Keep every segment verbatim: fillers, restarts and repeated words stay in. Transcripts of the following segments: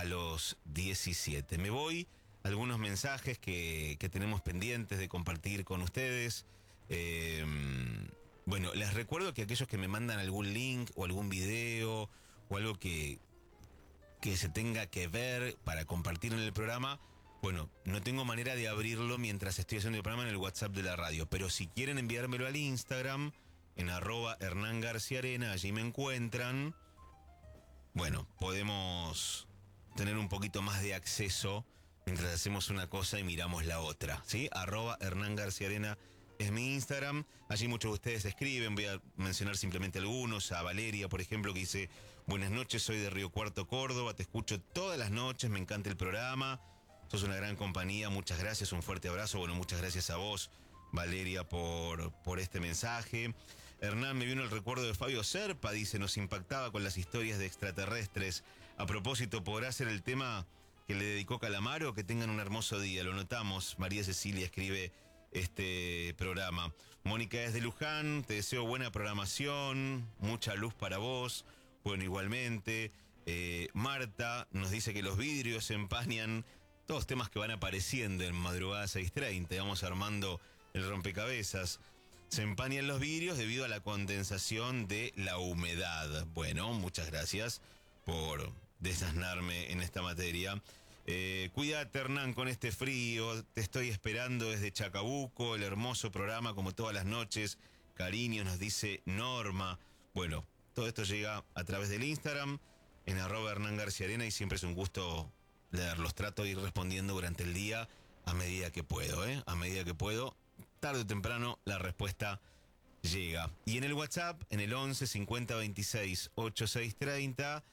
a los diecisiete. Me voy, algunos mensajes que, que tenemos pendientes de compartir con ustedes. Eh, bueno, les recuerdo que aquellos que me mandan algún link o algún video o algo que, que se tenga que ver para compartir en el programa, bueno, no tengo manera de abrirlo mientras estoy haciendo el programa en el WhatsApp de la radio, pero si quieren enviármelo al Instagram, en arroba Hernán García Arena, allí me encuentran. Bueno, podemos tener un poquito más de acceso mientras hacemos una cosa y miramos la otra, ¿sí? Arroba Hernán García Arena es mi Instagram. Allí muchos de ustedes escriben, voy a mencionar simplemente algunos. A Valeria, por ejemplo, que dice: buenas noches, soy de Río Cuarto, Córdoba, te escucho todas las noches, me encanta el programa, sos una gran compañía, muchas gracias, un fuerte abrazo. Bueno, muchas gracias a vos, Valeria, por, por este mensaje. Hernán, me vino el recuerdo de Fabio Serpa, dice, nos impactaba con las historias de extraterrestres. A propósito, ¿podrá ser el tema que le dedicó Calamaro? Que tengan un hermoso día, lo notamos. María Cecilia escribe este programa. Mónica desde Luján, te deseo buena programación, mucha luz para vos. Bueno, igualmente. Eh, Marta nos dice que los vidrios se empañan, todos temas que van apareciendo en Madrugada seis treinta, vamos armando el rompecabezas. Se empañan los vidrios debido a la condensación de la humedad. Bueno, muchas gracias por desasnarme en esta materia. Eh, cuídate, Hernán, con este frío. Te estoy esperando desde Chacabuco. El hermoso programa, como todas las noches. Cariño, nos dice Norma. Bueno, todo esto llega a través del Instagram, en arroba Hernán García Arena, y siempre es un gusto leerlos. Trato de ir respondiendo durante el día a medida que puedo, ¿eh? A medida que puedo. Tarde o temprano la respuesta llega. Y en el WhatsApp, en el once cincuenta veintiséis ochenta y seis treinta,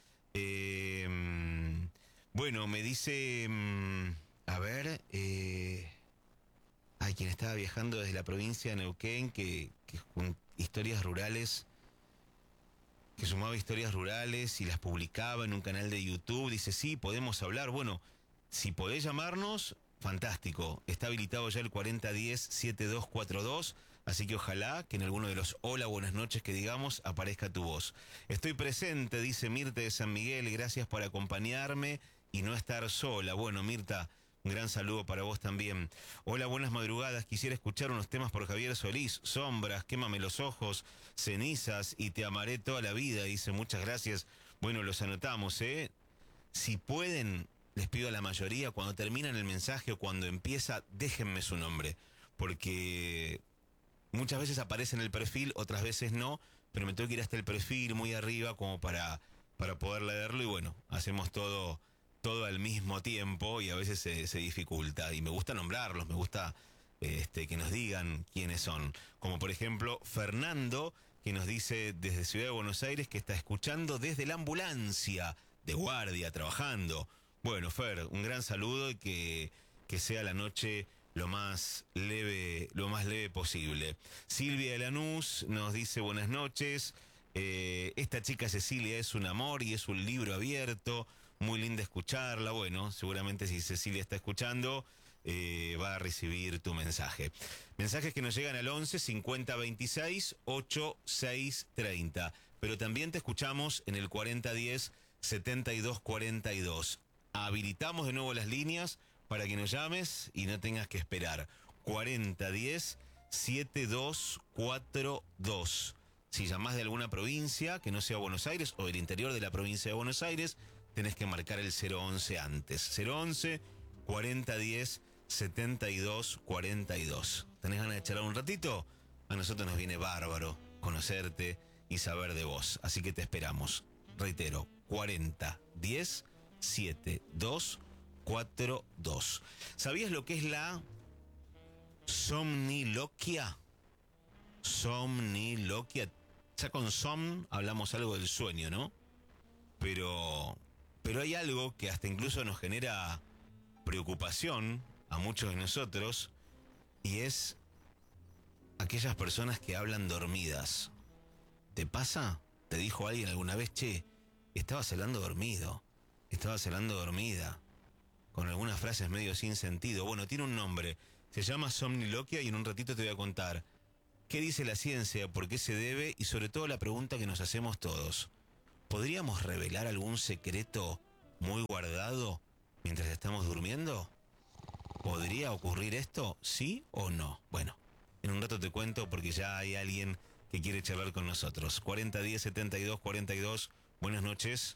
eh, bueno, me dice, a ver, eh, hay quien estaba viajando desde la provincia de Neuquén, que, que con historias rurales, que sumaba historias rurales y las publicaba en un canal de YouTube. Dice, sí, podemos hablar. Bueno, si podés llamarnos, fantástico. Está habilitado ya el cuarenta diez setenta y dos cuarenta y dos, así que ojalá que en alguno de los hola, buenas noches que digamos aparezca tu voz. Estoy presente, dice Mirta de San Miguel, gracias por acompañarme y no estar sola. Bueno, Mirta, un gran saludo para vos también. Hola, buenas madrugadas, quisiera escuchar unos temas por Javier Solís. Sombras, Quémame los ojos, Cenizas y Te amaré toda la vida, dice, muchas gracias. Bueno, los anotamos, ¿eh? Si pueden, les pido a la mayoría, cuando terminan el mensaje o cuando empieza, déjenme su nombre, porque muchas veces aparece en el perfil, otras veces no, pero me tengo que ir hasta el perfil muy arriba como para, para poder leerlo, y bueno, hacemos todo, todo al mismo tiempo y a veces se, se dificulta, y me gusta nombrarlos, me gusta este, que nos digan quiénes son, como por ejemplo Fernando, que nos dice desde Ciudad de Buenos Aires que está escuchando desde la ambulancia, de guardia, trabajando. Bueno, Fer, un gran saludo y que, que sea la noche lo más leve, lo más leve posible. Silvia de Lanús nos dice buenas noches. Eh, esta chica Cecilia es un amor y es un libro abierto. Muy linda escucharla. Bueno, seguramente si Cecilia está escuchando, eh, va a recibir tu mensaje. Mensajes que nos llegan al once cincuenta veintiséis ochenta y seis treinta. Pero también te escuchamos en el cuarenta diez setenta y dos cuarenta y dos. Habilitamos de nuevo las líneas para que nos llames y no tengas que esperar. cuarenta diez setenta y dos cuarenta y dos. Si llamás de alguna provincia que no sea Buenos Aires o del interior de la provincia de Buenos Aires, tenés que marcar el cero once antes. cero once cuarenta diez setenta y dos cuarenta y dos. ¿Tenés ganas de charlar un ratito? A nosotros nos viene bárbaro conocerte y saber de vos. Así que te esperamos. Reitero, cuarenta diez setenta y dos cuarenta y dos. ¿Sabías lo que es la somniloquia? Somniloquia. Ya con som hablamos algo del sueño, ¿no? Pero, pero hay algo que hasta incluso nos genera preocupación a muchos de nosotros, y es aquellas personas que hablan dormidas. ¿Te pasa? ¿Te dijo alguien alguna vez, che, estabas hablando dormido, estabas hablando dormida, con algunas frases medio sin sentido? Bueno, tiene un nombre, se llama somniloquia, y en un ratito te voy a contar qué dice la ciencia, por qué se debe, y sobre todo la pregunta que nos hacemos todos: ¿podríamos revelar algún secreto muy guardado mientras estamos durmiendo? ¿Podría ocurrir esto? ¿Sí o no? Bueno, en un rato te cuento porque ya hay alguien que quiere charlar con nosotros. cuarenta diez setenta y dos cuarenta y dos. Buenas noches.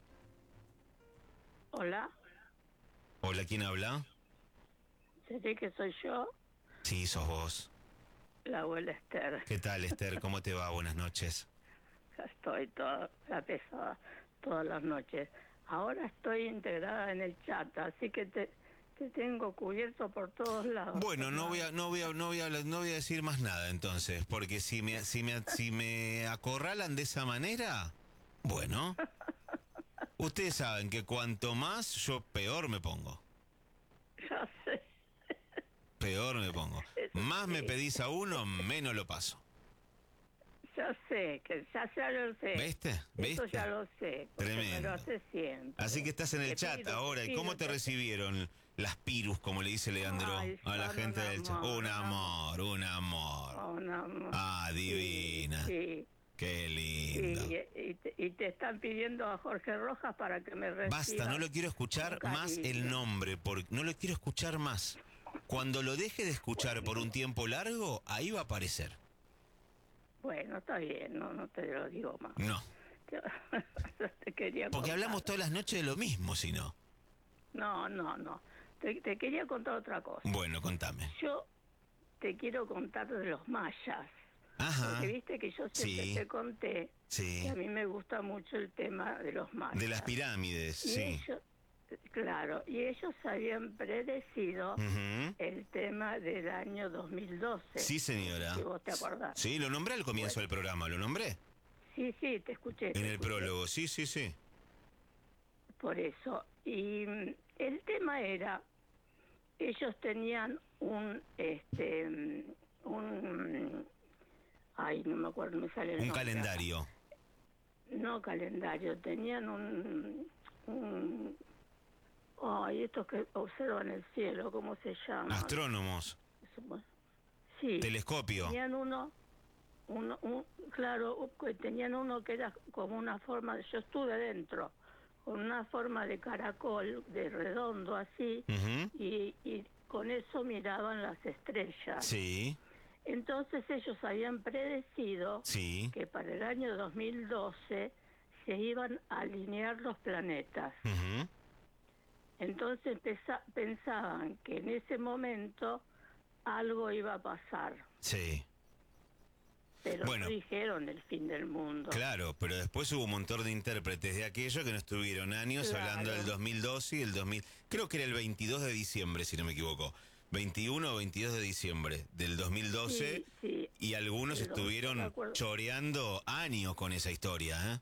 Hola. Hola, ¿quién habla? ¿Seré que soy yo? Sí, sos vos. La abuela Esther. ¿Qué tal, Esther? ¿Cómo te va? Buenas noches. Ya estoy toda la pesada todas las noches. Ahora estoy integrada en el chat, así que te, te tengo cubierto por todos lados. Bueno, no voy a, no voy a, no voy a, hablar- no voy a decir más nada entonces, porque si me, si me, si me acorralan de esa manera, bueno, ustedes saben que cuanto más yo peor me pongo. Ya sé. Peor me pongo. Eso Más me sí. pedís a uno, menos lo paso. Ya sé, que ya, ya lo sé. ¿Viste? Eso ¿Viste? ya lo sé. porque Tremendo. Me lo hace siempre. Así que estás en el Te chat pido, ahora. te ¿Y pido, cómo te te- recibieron las pirus, como le dice Leandro Ay, a la son gente un del chat? amor, Un un amor, un amor. Oh, no, no. Ah, divina. Sí, Qué sí, lindo. sí, y, y te, y te están pidiendo a Jorge Rojas para que me reciba. Basta, no lo quiero escuchar con más el cariño. nombre, porque no lo quiero escuchar más. Cuando lo deje de escuchar por un tiempo largo, ahí va a aparecer. Bueno, está bien, no, no te lo digo más. No, Te, te quería porque contar. hablamos todas las noches de lo mismo, si no. No, no, no. Te, te quería contar otra cosa. Bueno, contame. Yo te quiero contar de los mayas. Ajá. Porque viste que yo siempre Sí. te conté Sí. que a mí me gusta mucho el tema de los mayas. De las pirámides, Y sí. ellos, claro, y ellos habían predecido Ujú. el tema del año dos mil doce. Sí, señora. Si vos te acordás. Sí, lo nombré al comienzo Bueno. del programa, ¿lo nombré? Sí, sí, te escuché. En te el escuché. prólogo, sí, sí, sí. Por eso. Y mm, el tema era, ellos tenían un, este, mm, un, ay, no me acuerdo, no me sale el Un nombre. calendario. No calendario, tenían un, un, ay, estos que observan el cielo, ¿cómo se llama? Astrónomos. Sí. Telescopio. Tenían uno, uno un, claro, que tenían uno que era como una forma, de, yo estuve dentro, con una forma de caracol, de redondo así, Ujú. y, y con eso miraban las estrellas. Sí, Entonces ellos habían predecido sí. que para el año dos mil doce se iban a alinear los planetas. Ujú. Entonces pesa- pensaban que en ese momento algo iba a pasar, Sí. pero Bueno. no dijeron el fin del mundo. Claro, pero después hubo un montón de intérpretes de aquello que no estuvieron años Claro. hablando del dos mil doce y el dos mil... Creo que era el veintidós de diciembre, si no me equivoco. veintiuno o veintidós de diciembre del dos mil doce. Sí, sí. Y algunos Pero, estuvieron me acuerdo. choreando años con esa historia, ¿eh?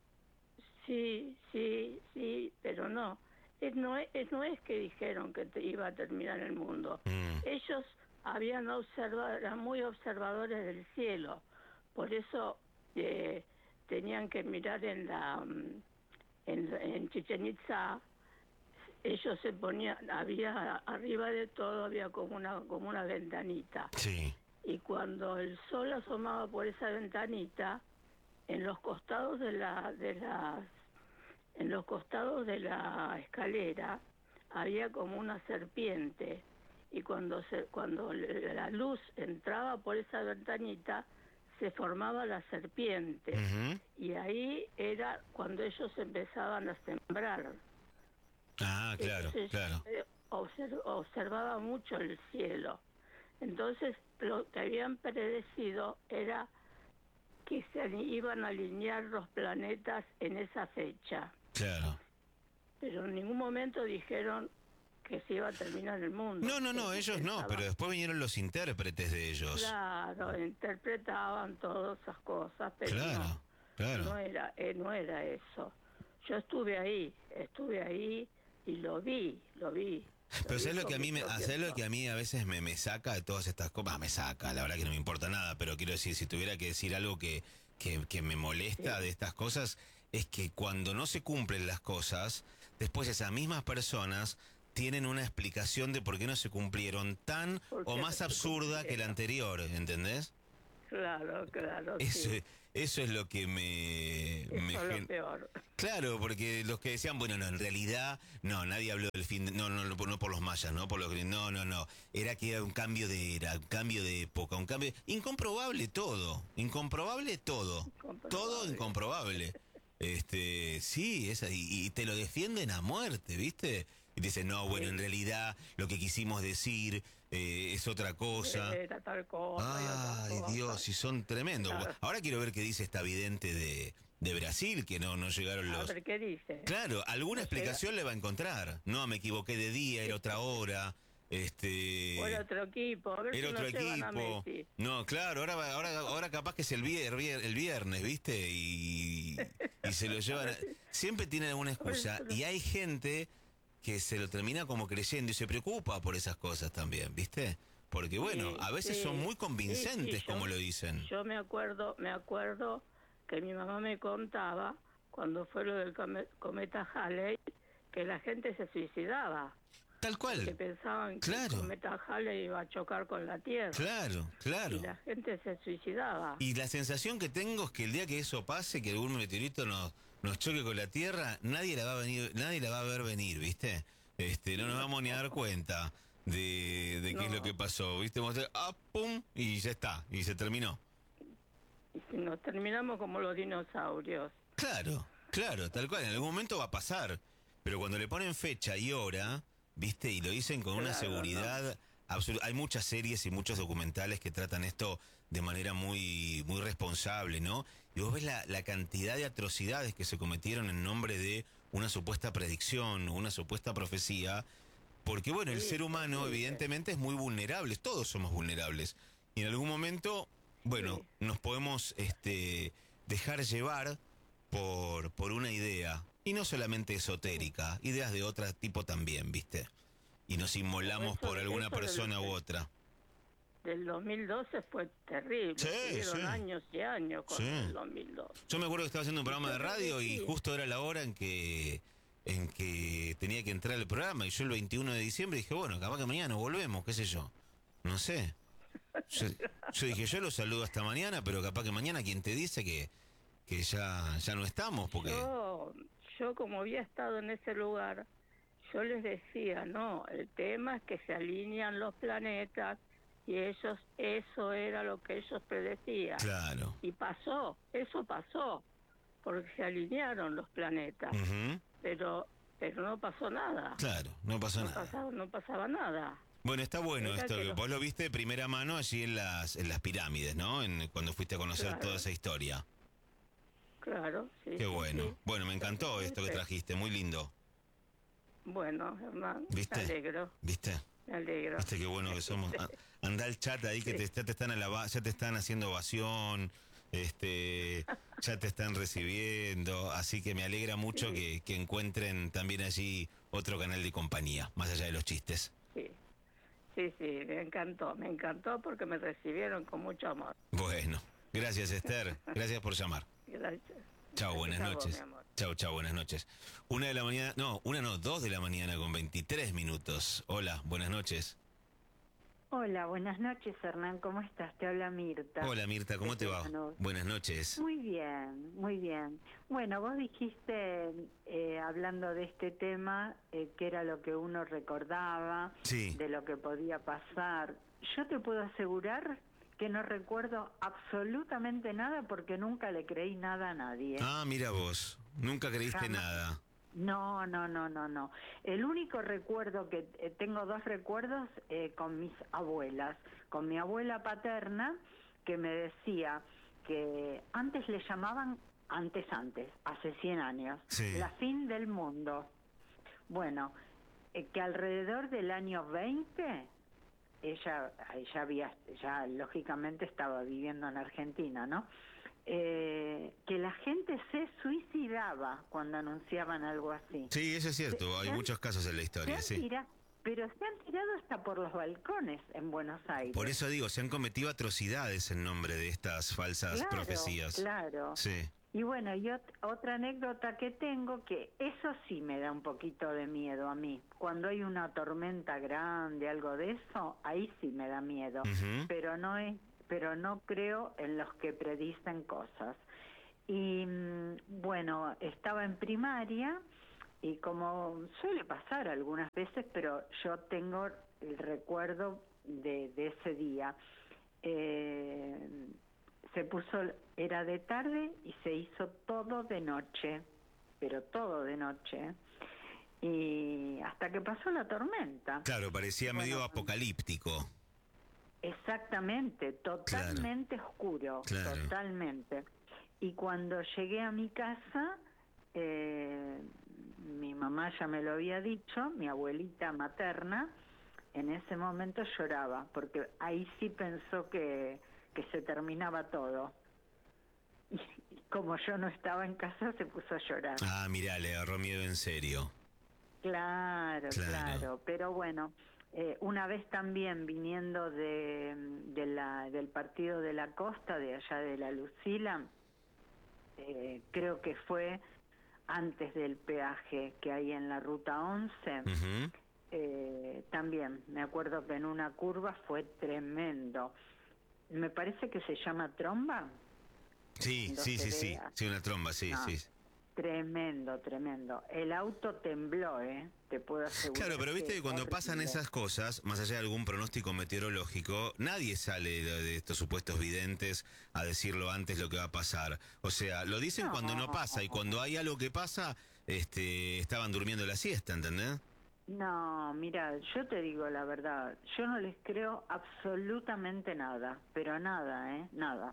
Sí, sí, sí, pero no. Es, no, es, no es que dijeron que te iba a terminar el mundo. Mm. Ellos habían observado, eran muy observadores del cielo. Por eso eh, tenían que mirar en la mm, en, en Chichén Itzá. Ellos se ponían, había arriba de todo había como una como una ventanita. Sí. Y cuando el sol asomaba por esa ventanita, en los costados de la de las en los costados de la escalera había como una serpiente, y cuando se cuando la luz entraba por esa ventanita se formaba la serpiente. Ujú. Y ahí era cuando ellos empezaban a sembrar. Ah, claro, Entonces, claro. eh, observ- observaba mucho el cielo. Entonces, lo que habían predecido era que se iban a alinear los planetas en esa fecha. Claro. Pero en ningún momento dijeron que se iba a terminar el mundo. No, no, no, ellos no, Pensaban- pero después vinieron los intérpretes de ellos. Claro, interpretaban todas esas cosas, pero Claro, no, claro. no era, eh, no era eso. Yo estuve ahí, estuve ahí y lo vi, lo vi. Pero vi ¿sabes lo con que a mí me, mis ¿sabes lo propios que a mí a veces me, me saca de todas estas cosas? Ah, me saca, la verdad que no me importa nada, pero quiero decir, si tuviera que decir algo que, que, que me molesta Sí. de estas cosas, es que cuando no se cumplen las cosas, después esas mismas personas tienen una explicación de por qué no se cumplieron tan ¿Por o qué más no se absurda que la cumplieron? anterior, ¿entendés? Claro, claro, Es, sí. eh, Eso es lo que me... Eso me es gen- lo peor. Claro, porque los que decían, bueno, no, en realidad, no, nadie habló del fin, de, no, no, no, por no por los mayas, no por los gringos, no, no, no, era que era un cambio de era, un cambio de época, un cambio, incomprobable todo, incomprobable todo, todo Incomprobable. incomprobable. Este, sí, es ahí, y te lo defienden a muerte, ¿viste? Y dicen, no, bueno, Sí. en realidad lo que quisimos decir eh, es otra cosa. Era tal cosa y otra Ay, cosa. Dios, y son tremendos. Claro. Ahora quiero ver qué dice esta vidente de, de Brasil, que no, no llegaron A los... ver qué dice. Claro, alguna No explicación le va a encontrar. No, me equivoqué de día, era otra hora. Este... O era otro equipo, a ver Era si otro no llevan a equipo. Messi. No, claro, ahora, va- ahora, ahora capaz que es el viernes, el viernes, ¿viste? Y, y se lo llevan. a- Siempre tienen alguna excusa. Y hay gente que se lo termina como creyendo y se preocupa por esas cosas también, ¿viste? Porque bueno, Sí, a veces sí, son muy sí, convincentes, sí, yo- como lo dicen. Yo me acuerdo, me acuerdo que mi mamá me contaba cuando fue lo del come- cometa Halley que la gente se suicidaba, Tal que cual. pensaban que Claro. el cometa Halley iba a chocar con la Tierra Claro, claro. y la gente se suicidaba. Y la sensación que tengo es que el día que eso pase, que algún meteorito nos, nos choque con la Tierra, nadie la va a venir, nadie la va a ver venir, ¿viste? Este, no nos vamos ni a dar cuenta de, de qué es No. lo que pasó, ¿viste? Vamos a hacer, ah, pum, y ya está, y se terminó. Y si nos terminamos como los dinosaurios. Claro, claro, tal cual, en algún momento va a pasar. Pero cuando le ponen fecha y hora, ¿viste? Y lo dicen con una Claro, seguridad absoluta. Hay muchas series y muchos documentales que tratan esto de manera muy, muy responsable, ¿no? Y vos ves la, la cantidad de atrocidades que se cometieron en nombre de una supuesta predicción, una supuesta profecía. Porque, bueno, el Sí, ser humano, terrible. evidentemente, es muy vulnerable. Todos somos vulnerables. Y en algún momento, bueno, Sí. nos podemos este, dejar llevar por, por una idea. Y no solamente esotérica, ideas de otro tipo también, ¿viste? Y nos inmolamos Eso- por alguna eso del- persona u otra. Del dos mil doce fue terrible. Sí, Estuvieron sí. años y años con Sí. el dos mil doce. Yo me acuerdo que estaba haciendo un programa de radio y Sí. justo era la hora en que en que tenía que entrar el programa y yo el veintiuno de diciembre dije, bueno, capaz que mañana volvemos, qué sé yo. No sé. Yo, yo dije, yo lo saludo hasta mañana, pero capaz que mañana quien te dice que, que ya, ya no estamos, porque... Yo, yo como había estado en ese lugar, yo les decía, no, el tema es que se alinean los planetas y ellos, eso era lo que ellos predecían. Claro. Y pasó, eso pasó, porque se alinearon los planetas, Ujú. pero pero no pasó nada. Claro, no pasó No nada. pasaba, no pasaba nada. Bueno, está bueno Era esto. que que los- Vos lo viste de primera mano allí en las, en las pirámides, ¿no? En, cuando fuiste a conocer Claro. toda esa historia. Claro, sí. Qué sí, bueno. sí. Bueno, me encantó esto que Sí. trajiste, muy lindo. Bueno, Hernán, ¿Viste? me alegro, ¿Viste? me alegro. ¿Viste qué bueno que somos? Ah, Anda al chat ahí que te, ya te están alaba- ya te están haciendo ovación, este, ya te están recibiendo, así que me alegra mucho Sí. que, que encuentren también allí otro canal de compañía, más allá de los chistes. Sí, sí, sí, me encantó, me encantó porque me recibieron con mucho amor. Bueno, gracias Esther, gracias por llamar. Gracias. Chao, buenas Gracias a vos, noches. mi amor. Chao, chao, buenas noches. Una de la mañana, no, una no, dos de la mañana con veintitrés minutos. Hola, buenas noches. Hola, buenas noches, Hernán. ¿Cómo estás? Te habla Mirta. Hola Mirta, ¿cómo te va? Bueno, Buenas noches. Muy bien, muy bien. Bueno, vos dijiste, eh, hablando de este tema, eh, que era lo que uno recordaba, Sí. de lo que podía pasar. Yo te puedo asegurar que no recuerdo absolutamente nada porque nunca le creí nada a nadie. Ah, mira vos, nunca creíste Jamás. nada. No, no, no, no, no. El único recuerdo que eh, tengo dos recuerdos eh, con mis abuelas. Con mi abuela paterna, que me decía que antes le llamaban, antes, antes, hace cien años, Sí. la fin del mundo. Bueno, eh, que alrededor del año veinte, ella, ella había, ya lógicamente estaba viviendo en Argentina, ¿no? Eh, que la gente se suicidaba cuando anunciaban algo así. Sí, eso es cierto, Se- hay se han- muchos casos en la Se historia, han sí. tira- pero se han tirado hasta por los balcones en Buenos Aires. Por eso digo, se han cometido atrocidades en nombre de estas falsas Claro, profecías. Claro. Sí. Y bueno, y ot- otra anécdota que tengo, que eso sí me da un poquito de miedo a mí. Cuando hay una tormenta grande, algo de eso, ahí sí me da miedo. Ujú. Pero no es, pero no creo en los que predicen cosas. Y bueno, estaba en primaria y como suele pasar algunas veces, pero yo tengo el recuerdo de, de ese día. Eh, se puso, era de tarde y se hizo todo de noche, pero todo de noche, y hasta que pasó la tormenta. Claro, parecía bueno, medio apocalíptico. Exactamente, totalmente claro. oscuro, claro. totalmente. Y cuando llegué a mi casa, eh, mi mamá ya me lo había dicho, mi abuelita materna, en ese momento lloraba, porque ahí sí pensó que, que se terminaba todo. Y como yo no estaba en casa, se puso a llorar. Ah, mirá, le agarró miedo en serio. Claro, claro, claro. Pero bueno, eh, una vez también viniendo de, de la, del partido de la costa, de allá de la Lucila, eh, creo que fue antes del peaje que hay en la ruta once, uh-huh. eh, también me acuerdo que en una curva fue tremendo. Me parece que se llama tromba. Sí, sí, sí, sí, sí, una tromba, sí, no, sí. Tremendo, tremendo. El auto tembló, ¿eh? Te puedo asegurar. Claro, pero viste que cuando pasan horrible. esas cosas, más allá de algún pronóstico meteorológico, nadie sale de, de estos supuestos videntes a decirlo antes lo que va a pasar. O sea, lo dicen no, cuando no pasa, y cuando hay algo que pasa, este, estaban durmiendo la siesta, ¿entendés? No, mira, yo te digo la verdad, yo no les creo absolutamente nada, pero nada, ¿eh? Nada.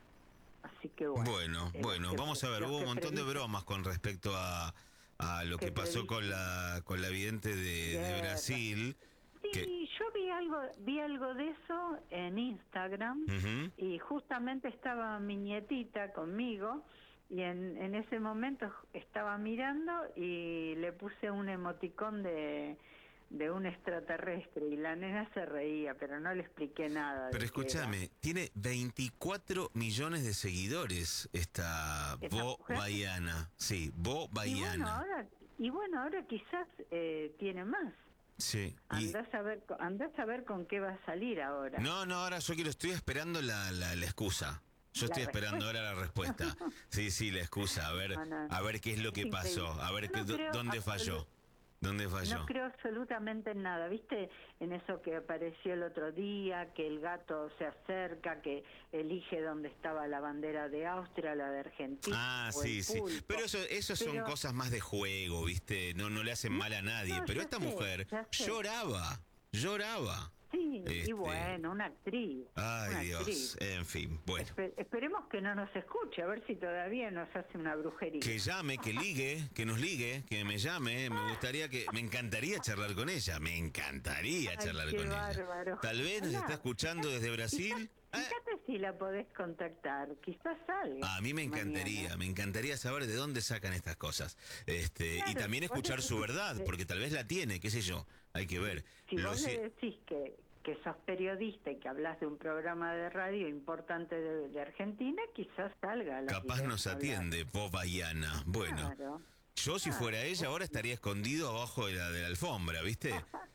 Así que bueno. Bueno, eh, bueno, vamos a ver, hubo un montón de bromas con respecto a, a lo que, que pasó con la con la vidente de, de Brasil. Sí, que... yo vi algo vi algo de eso en Instagram, uh-huh. y justamente estaba mi nietita conmigo y en, en ese momento estaba mirando y le puse un emoticón de de un extraterrestre y la nena se reía, pero no le expliqué nada. Pero escúchame, tiene veinticuatro millones de seguidores esta Bo Baiana. Sí, Bo Baiana. Y bueno, ahora, y bueno, ahora quizás eh, tiene más. Sí. Andás, y... a ver, andás a ver con qué va a salir ahora. No, no, ahora yo quiero, estoy esperando la, la, la excusa. Yo estoy esperando ahora la respuesta. Sí, sí, la excusa. A ver, no, no. a ver qué es lo que pasó. A ver qué, no dónde falló. ¿Dónde falló? No creo absolutamente en nada, ¿viste? En eso que apareció el otro día, que el gato se acerca, que elige dónde estaba la bandera de Austria, la de Argentina. Ah, sí, sí. Pero eso, eso pero... son cosas más de juego, ¿viste? No, no le hacen mal a nadie. No, pero esta sé, mujer lloraba, lloraba. Sí, este... y bueno, una actriz. Ay, una Dios, actriz. En fin, bueno. Espe- esperemos que no nos escuche, a ver si todavía nos hace una brujería. Que llame, que ligue, que nos ligue, que me llame. Me gustaría que, me encantaría charlar con ella, me encantaría Ay, charlar qué con bárbaro. ella. Tal vez nos Hola. está escuchando desde Brasil. Fíjate ¿Eh? si la podés contactar, quizás salga. A mí me encantaría, mañana. me encantaría saber de dónde sacan estas cosas. Este, claro, y también escuchar su verdad, porque tal vez la tiene, qué sé yo, hay que ver. Si Lo vos si... le decís que... que sos periodista y que hablas de un programa de radio importante de, de Argentina, quizás salga. La Capaz nos atiende, Bo Baiana. Bueno, claro, yo si claro. fuera ella ahora estaría escondido abajo de la, de la alfombra, ¿viste?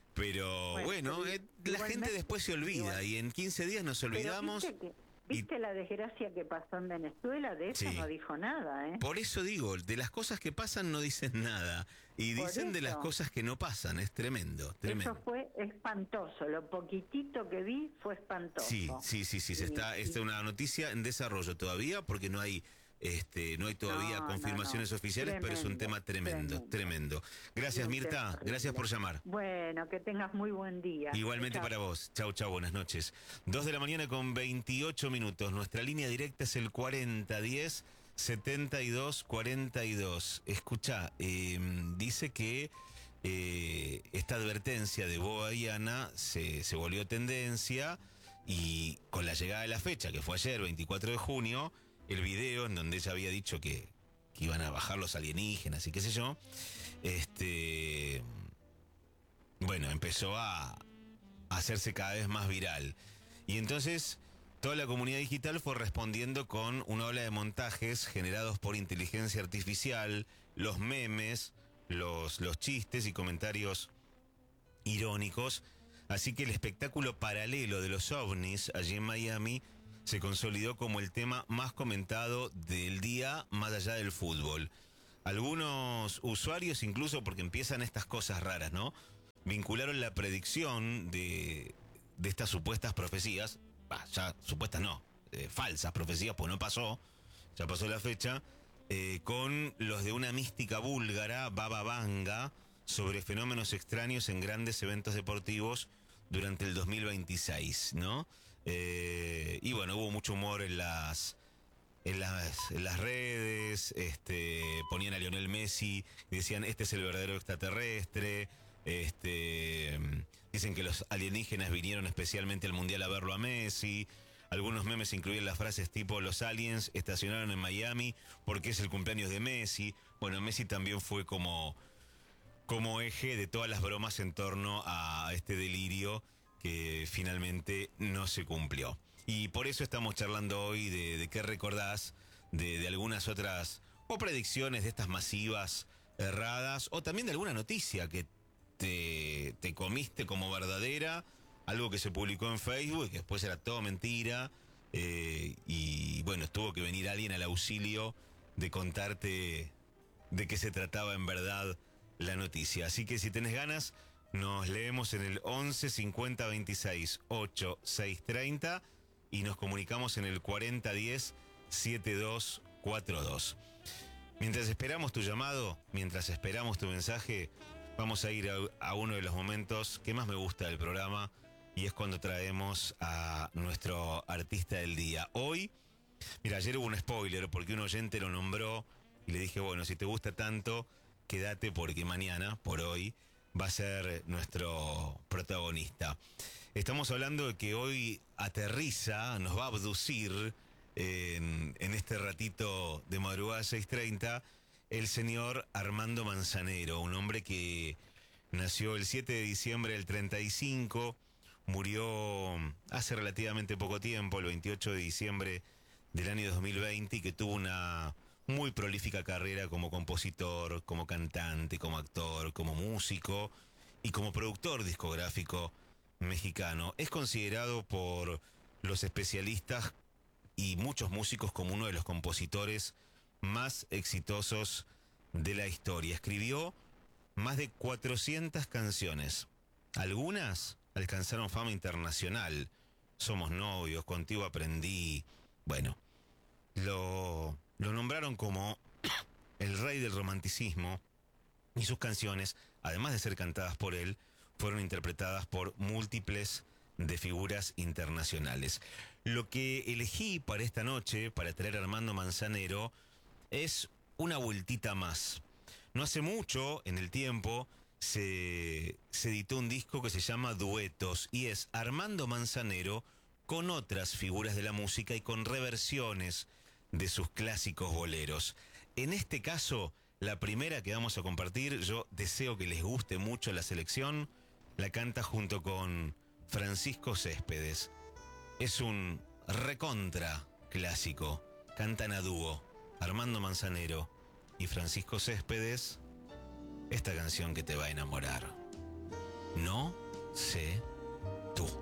Pero bueno, bueno eh, la gente después se olvida igual. Y en quince días nos olvidamos. ¿Viste, que, ¿viste y... la desgracia que pasó en Venezuela? De eso sí. no dijo nada, ¿eh? Por eso digo, de las cosas que pasan no dicen nada. Y Por dicen eso. de las cosas que no pasan, es tremendo, tremendo. Eso fue espantoso, lo poquitito que vi fue espantoso. Sí, sí, sí, sí, se está, esta es una noticia en desarrollo todavía porque no hay este no hay todavía no, confirmaciones no, no. oficiales, tremendo, pero es un tema tremendo, tremendo. tremendo. Gracias, Mirta, gracias por llamar. Bueno, que tengas muy buen día. Igualmente chau. Para vos. Chau, chau, buenas noches. Dos de la mañana con veintiocho minutos. Nuestra línea directa es el cuarenta diez setenta y dos cuarenta y dos. Escucha, eh, dice que eh, esta advertencia de Bo Baiana se, se volvió tendencia y con la llegada de la fecha, que fue ayer, veinticuatro de junio, el video en donde ella había dicho que, que iban a bajar los alienígenas y qué sé yo, este, bueno, empezó a, a hacerse cada vez más viral. Y entonces toda la comunidad digital fue respondiendo con una ola de montajes generados por inteligencia artificial, los memes, los, los chistes y comentarios irónicos. Así que el espectáculo paralelo de los ovnis allí en Miami se consolidó como el tema más comentado del día más allá del fútbol. Algunos usuarios, incluso porque empiezan estas cosas raras, ¿no? Vincularon la predicción de, de estas supuestas profecías, bah, ya supuestas no, eh, falsas profecías, pues no pasó, ya pasó la fecha, eh, con los de una mística búlgara, Baba Vanga, sobre fenómenos extraños en grandes eventos deportivos durante el dos mil veintiséis, ¿no? Eh, y bueno, hubo mucho humor en las... En las, en las redes, este, ponían a Lionel Messi y decían, este es el verdadero extraterrestre. Este, dicen que los alienígenas vinieron especialmente al Mundial a verlo a Messi. Algunos memes incluían las frases tipo, los aliens estacionaron en Miami porque es el cumpleaños de Messi. Bueno, Messi también fue como, como eje de todas las bromas en torno a este delirio que finalmente no se cumplió. Y por eso estamos charlando hoy de, de qué recordás, de, de algunas otras, o predicciones de estas masivas erradas, o también de alguna noticia que te, te comiste como verdadera, algo que se publicó en Facebook, que después era todo mentira, eh, y bueno, tuvo que venir alguien al auxilio de contarte de qué se trataba en verdad la noticia. Así que si tenés ganas, nos leemos en el once cincuenta veintiséis ocho seis treinta y nos comunicamos en el cuarenta diez setenta y dos cuarenta y dos. Mientras esperamos tu llamado, mientras esperamos tu mensaje, vamos a ir a, a uno de los momentos que más me gusta del programa, y es cuando traemos a nuestro artista del día. Hoy, mira, ayer hubo un spoiler porque un oyente lo nombró y le dije, bueno, si te gusta tanto, quédate porque mañana, por hoy, va a ser nuestro protagonista. Estamos hablando de que hoy aterriza, nos va a abducir en, en este ratito de madrugada seis treinta, el señor Armando Manzanero, un hombre que nació el siete de diciembre del treinta y cinco, murió hace relativamente poco tiempo, el veintiocho de diciembre del año dos mil veinte, y que tuvo una muy prolífica carrera como compositor, como cantante, como actor, como músico y como productor discográfico mexicano. Es considerado por los especialistas y muchos músicos como uno de los compositores más exitosos de la historia. Escribió más de cuatrocientas canciones. Algunas alcanzaron fama internacional. Somos novios, contigo aprendí. Bueno, lo, lo nombraron como el rey del romanticismo, y sus canciones, además de ser cantadas por él, fueron interpretadas por múltiples de figuras internacionales. Lo que elegí para esta noche, para traer a Armando Manzanero, es una vueltita más. No hace mucho, en el tiempo, se, se editó un disco que se llama Duetos, y es Armando Manzanero con otras figuras de la música y con reversiones de sus clásicos boleros. En este caso, la primera que vamos a compartir, yo deseo que les guste mucho la selección, la canta junto con Francisco Céspedes. Es un recontra clásico. Cantan a dúo Armando Manzanero y Francisco Céspedes esta canción que te va a enamorar. No sé tú.